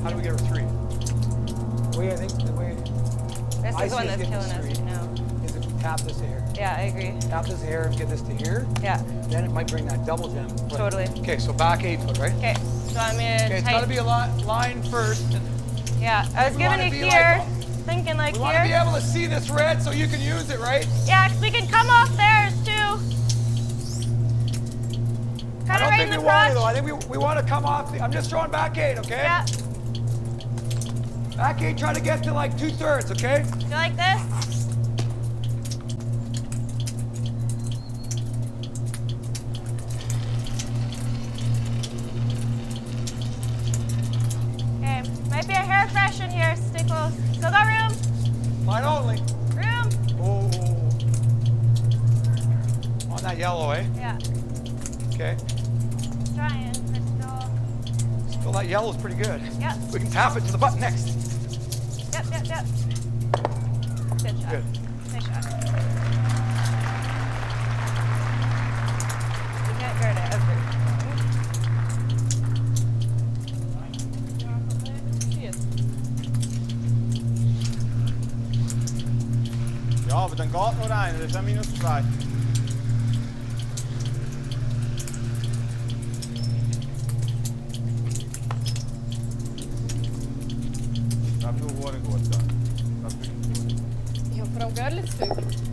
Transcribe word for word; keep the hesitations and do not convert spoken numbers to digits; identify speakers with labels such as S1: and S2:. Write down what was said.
S1: How do we get her three? The way I think, the way
S2: This
S1: I
S2: is the
S1: see
S2: one
S1: us
S2: that's
S1: getting
S2: killing
S1: this
S2: us
S1: three
S2: right now.
S1: is if we tap this here.
S2: Yeah, I agree.
S1: Tap this here and get this to here.
S2: Yeah.
S1: Then it might bring that double gem. Right.
S2: Totally.
S1: Okay, so back eight foot, right?
S2: Okay, so I'm gonna
S1: Okay, it's got to be a li line first. And
S2: Yeah, I was
S1: we
S2: giving
S1: wanna
S2: you
S1: be
S2: here,
S1: like-
S2: thinking like
S1: we want to be
S2: here.
S1: able to see this red so you can use it, right?
S2: Yeah, 'cause we can come off theirs too.
S1: I
S2: Kind of
S1: don't
S2: right
S1: think
S2: in
S1: we
S2: the
S1: want to
S2: crotch.
S1: though. I think we, we want to come off. The, I'm just throwing back eight, okay?
S2: Yeah,
S1: Back eight, try to get to like two thirds, okay?
S2: you like this? Okay, might be a hair fresh in here. Stay close. Still got room.
S1: Line only.
S2: Room.
S1: Oh. On that yellow, eh?
S2: Yeah,
S1: Okay.
S2: trying, but still.
S1: Still, that yellow's pretty good.
S2: Yep.
S1: We can tap it to the button next.
S2: Yep, yep, yep. Good shot.
S1: Good.
S2: Nice shot. You can't guard it ever.
S3: Ja, men den går nog där inne. Det är minus två. Varför går det gott då? Varför inte går det?
S4: Ja, for de går litt fort.